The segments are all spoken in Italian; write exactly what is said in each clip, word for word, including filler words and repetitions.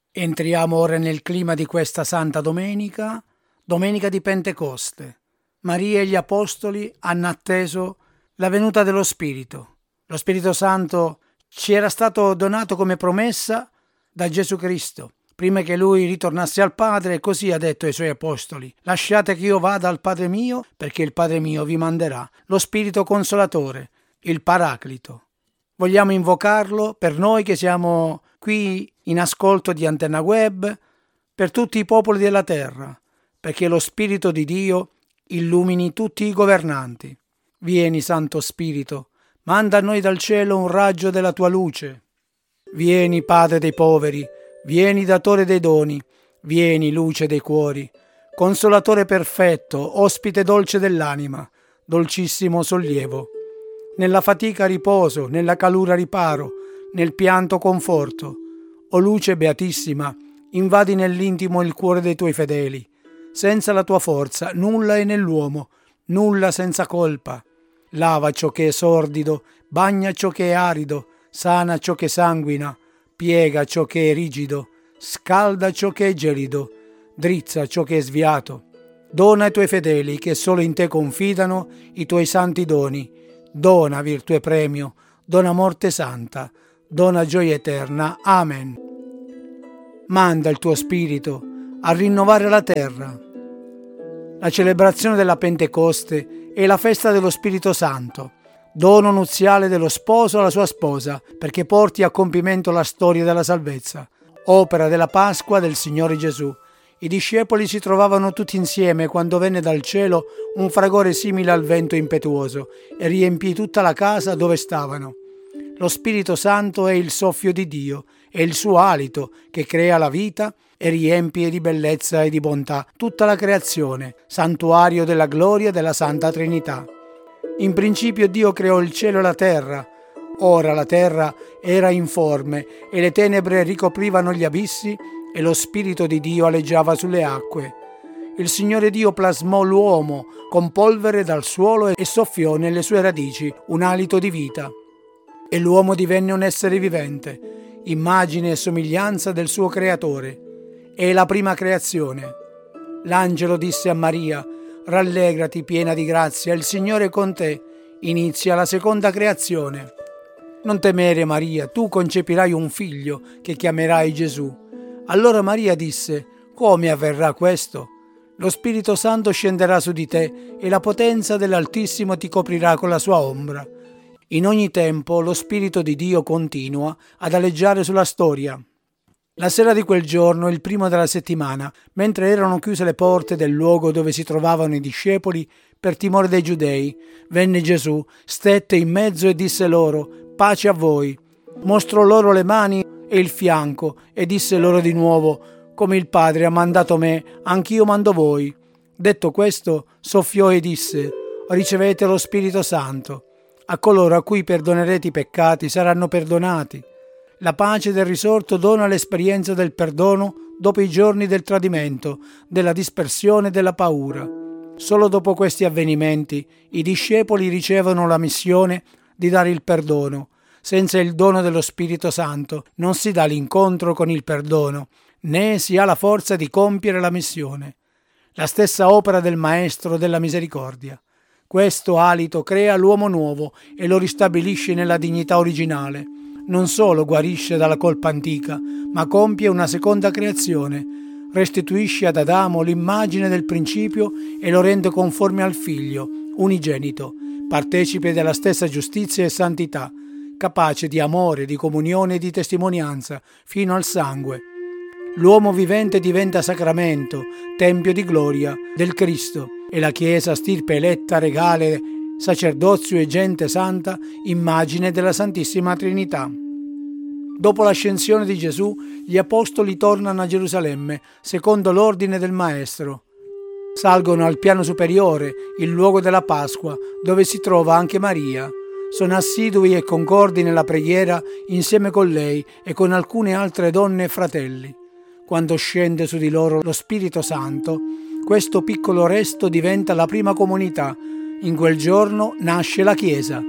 Entriamo ora nel clima di questa Santa Domenica, Domenica di Pentecoste. Maria e gli Apostoli hanno atteso la venuta dello Spirito. Lo Spirito Santo ci era stato donato come promessa da Gesù Cristo, prima che Lui ritornasse al Padre, e così ha detto ai Suoi Apostoli: lasciate che io vada al Padre mio, perché il Padre mio vi manderà lo Spirito Consolatore, il Paraclito. Vogliamo invocarlo per noi che siamo qui in ascolto di Antenna Web, per tutti i popoli della terra, perché lo Spirito di Dio illumini tutti i governanti. Vieni, Santo Spirito, manda a noi dal cielo un raggio della tua luce. Vieni, Padre dei poveri, vieni, Datore dei doni, vieni, luce dei cuori, Consolatore perfetto, ospite dolce dell'anima, dolcissimo sollievo. Nella fatica riposo, nella calura riparo, nel pianto conforto. O luce beatissima, invadi nell'intimo il cuore dei tuoi fedeli. Senza la tua forza nulla è nell'uomo, nulla senza colpa. Lava ciò che è sordido, bagna ciò che è arido, sana ciò che sanguina, piega ciò che è rigido, scalda ciò che è gelido, drizza ciò che è sviato. Dona ai tuoi fedeli che solo in te confidano i tuoi santi doni. Dona virtù e premio, dona morte santa, dona gioia eterna. Amen. Manda il tuo Spirito a rinnovare la terra. La celebrazione della Pentecoste è la festa dello Spirito Santo, dono nuziale dello sposo alla sua sposa, perché porti a compimento la storia della salvezza, opera della Pasqua del Signore Gesù. I discepoli si trovavano tutti insieme quando venne dal cielo un fragore simile al vento impetuoso e riempì tutta la casa dove stavano. Lo Spirito Santo è il soffio di Dio, è il suo alito che crea la vita e riempie di bellezza e di bontà tutta la creazione, santuario della gloria della Santa Trinità. In principio Dio creò il cielo e la terra. Ora la terra era informe e le tenebre ricoprivano gli abissi e lo Spirito di Dio aleggiava sulle acque. Il Signore Dio plasmò l'uomo con polvere dal suolo e soffiò nelle sue radici un alito di vita. E l'uomo divenne un essere vivente, immagine e somiglianza del suo Creatore. È la prima creazione. L'angelo disse a Maria: rallegrati piena di grazia, il Signore è con te. Inizia la seconda creazione. Non temere, Maria, tu concepirai un figlio che chiamerai Gesù. Allora Maria disse: come avverrà questo? Lo Spirito Santo scenderà su di te e la potenza dell'Altissimo ti coprirà con la sua ombra. In ogni tempo lo Spirito di Dio continua ad aleggiare sulla storia. La sera di quel giorno, il primo della settimana, mentre erano chiuse le porte del luogo dove si trovavano i discepoli per timore dei giudei, venne Gesù, stette in mezzo e disse loro: pace a voi. Mostrò loro le mani e il fianco e disse loro di nuovo: come il Padre ha mandato me, anch'io mando voi. Detto questo, soffiò e disse: ricevete lo Spirito Santo. A coloro a cui perdonerete i peccati saranno perdonati. La pace del risorto dona l'esperienza del perdono dopo i giorni del tradimento, della dispersione e della paura. Solo dopo questi avvenimenti i discepoli ricevono la missione di dare il perdono. Senza il dono dello Spirito Santo non si dà l'incontro con il perdono, né si ha la forza di compiere la missione. La stessa opera del Maestro della Misericordia. Questo alito crea l'uomo nuovo e lo ristabilisce nella dignità originale. Non solo guarisce dalla colpa antica, ma compie una seconda creazione. Restituisce ad Adamo l'immagine del principio e lo rende conforme al Figlio, unigenito, partecipe della stessa giustizia e santità, capace di amore, di comunione e di testimonianza, fino al sangue. L'uomo vivente diventa sacramento, tempio di gloria del Cristo, e la Chiesa, stirpe eletta, regale, sacerdozio e gente santa, immagine della Santissima Trinità. Dopo l'ascensione di Gesù, gli apostoli tornano a Gerusalemme, secondo l'ordine del Maestro. Salgono al piano superiore, il luogo della Pasqua, dove si trova anche Maria. Sono assidui e concordi nella preghiera insieme con lei e con alcune altre donne e fratelli. Quando scende su di loro lo Spirito Santo, questo piccolo resto diventa la prima comunità. In quel giorno nasce la Chiesa.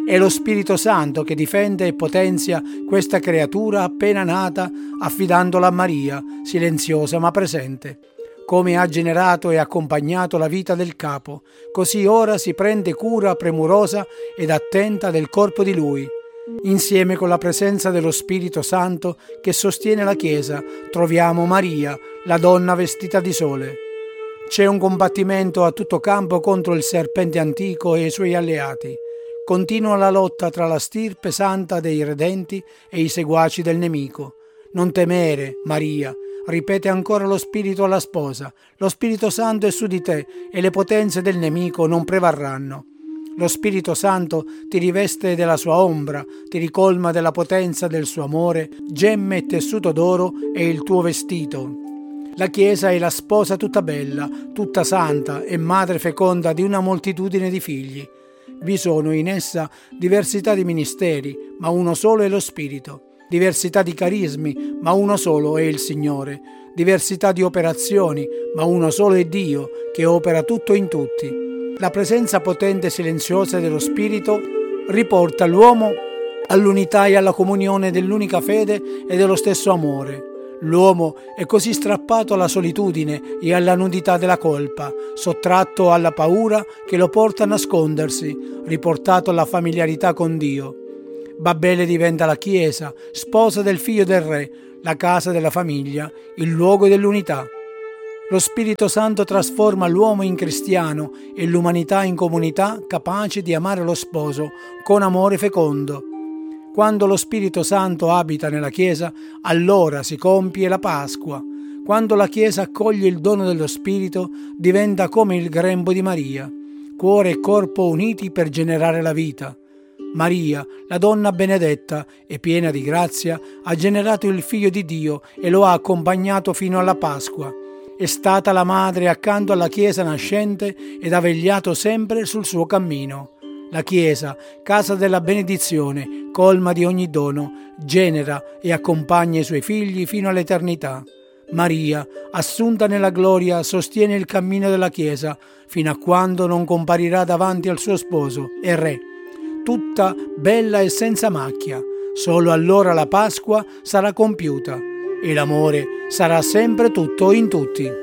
È lo Spirito Santo che difende e potenzia questa creatura appena nata, affidandola a Maria, silenziosa ma presente. Come ha generato e accompagnato la vita del capo, così ora si prende cura premurosa ed attenta del corpo di lui. Insieme con la presenza dello Spirito Santo che sostiene la Chiesa, troviamo Maria, la donna vestita di sole. C'è un combattimento a tutto campo contro il serpente antico e i suoi alleati. Continua la lotta tra la stirpe santa dei redenti e i seguaci del nemico. Non temere, Maria, ripete ancora lo Spirito alla sposa. Lo Spirito Santo è su di te e le potenze del nemico non prevarranno. Lo Spirito Santo ti riveste della sua ombra, ti ricolma della potenza del suo amore, gemme e tessuto d'oro è il tuo vestito. La Chiesa è la sposa tutta bella, tutta santa e madre feconda di una moltitudine di figli. Vi sono in essa diversità di ministeri, ma uno solo è lo Spirito. Diversità di carismi, ma uno solo è il Signore. Diversità di operazioni, ma uno solo è Dio, che opera tutto in tutti. La presenza potente e silenziosa dello Spirito riporta l'uomo all'unità e alla comunione dell'unica fede e dello stesso amore. L'uomo è così strappato alla solitudine e alla nudità della colpa, sottratto alla paura che lo porta a nascondersi, riportato alla familiarità con Dio. Babele diventa la Chiesa, sposa del Figlio del Re, la casa della famiglia, il luogo dell'unità. Lo Spirito Santo trasforma l'uomo in cristiano e l'umanità in comunità capace di amare lo sposo con amore fecondo. Quando lo Spirito Santo abita nella Chiesa, allora si compie la Pasqua. Quando la Chiesa accoglie il dono dello Spirito, diventa come il grembo di Maria, cuore e corpo uniti per generare la vita. Maria, la donna benedetta e piena di grazia, ha generato il Figlio di Dio e lo ha accompagnato fino alla Pasqua. È stata la madre accanto alla Chiesa nascente ed ha vegliato sempre sul suo cammino. La Chiesa, casa della benedizione, colma di ogni dono, genera e accompagna i suoi figli fino all'eternità. Maria, assunta nella gloria, sostiene il cammino della Chiesa fino a quando non comparirà davanti al suo sposo e Re, tutta bella e senza macchia. Solo allora la Pasqua sarà compiuta e l'amore sarà sempre tutto in tutti.